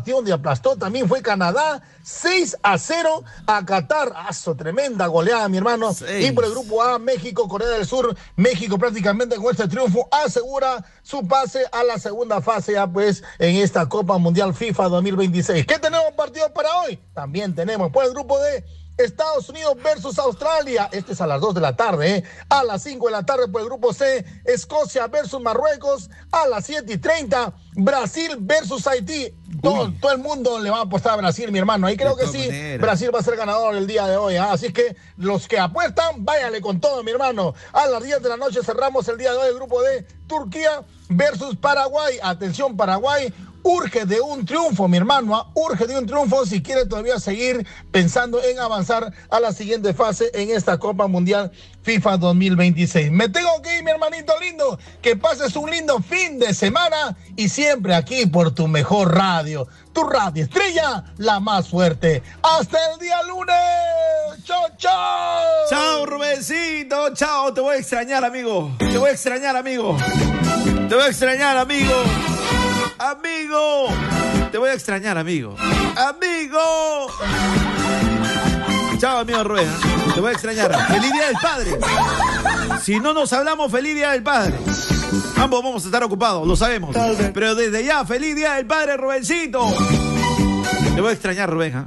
partido donde aplastó también fue Canadá, 6-0 a Qatar. Tremenda goleada, mi hermano. 6. Y por el grupo A, México, Corea del Sur. México prácticamente con este triunfo asegura su pase a la segunda fase ya pues en esta Copa Mundial FIFA 2026. ¿Qué tenemos partido para hoy? También tenemos por el grupo D, Estados Unidos versus Australia. Este es a las 2 de la tarde, A las 5 de la tarde por el grupo C, Escocia versus Marruecos. A las 7:30, Brasil versus Haití. Todo el mundo le va a apostar a Brasil, mi hermano. Ahí creo que sí, Brasil va a ser ganador el día de hoy. Así que los que apuestan, váyale con todo, mi hermano. A las 10 de la noche cerramos el día de hoy el grupo D, Turquía versus Paraguay. Atención, Paraguay urge de un triunfo, mi hermano, urge de un triunfo si quiere todavía seguir pensando en avanzar a la siguiente fase en esta Copa Mundial FIFA 2026. Me tengo que ir, mi hermanito lindo, que pases un lindo fin de semana y siempre aquí por tu mejor radio, tu radio estrella, la más fuerte. Hasta el día lunes. Chao, chao. Chao, Rubéncito, chao, te voy a extrañar, amigo. Te voy a extrañar, amigo. Te voy a extrañar, amigo. Amigo, te voy a extrañar, amigo. Amigo. Chao, amigo Rubén. Te voy a extrañar. Feliz Día del Padre. Si no nos hablamos, feliz Día del Padre. Ambos vamos a estar ocupados, lo sabemos. Pero desde ya, feliz Día del Padre, Rubéncito. Te voy a extrañar, Rubén.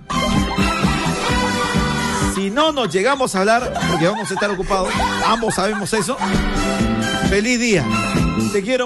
Si no nos llegamos a hablar, porque vamos a estar ocupados, ambos sabemos eso. Feliz día. Te quiero.